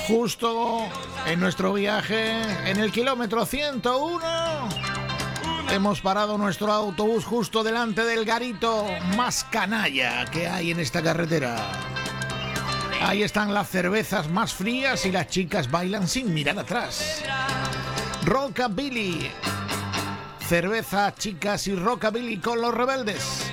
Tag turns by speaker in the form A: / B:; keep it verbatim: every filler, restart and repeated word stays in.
A: Justo en nuestro viaje, en el kilómetro ciento uno, hemos parado nuestro autobús justo delante del garito más canalla que hay en esta carretera. Ahí están las cervezas más frías y las chicas bailan sin mirar atrás. Rockabilly. Cerveza, chicas y rockabilly con Los Rebeldes.